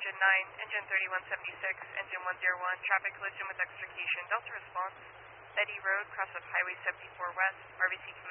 engine 9, engine 3176, engine 101, traffic collision with extrication. Delta response, Eddy Road, cross of Highway 74 West, RBC